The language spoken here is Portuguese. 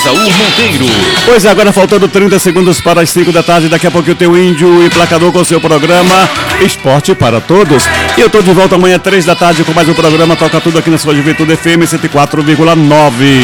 Esaú Monteiro. Pois é, agora faltando 30 segundos para as 5 da tarde. Daqui a pouco eu tenho o Índio Emplacador com o seu programa Esporte para Todos. E eu tô de volta amanhã, 3 da tarde, com mais um programa Toca Tudo aqui na sua Juventude FM 104,9.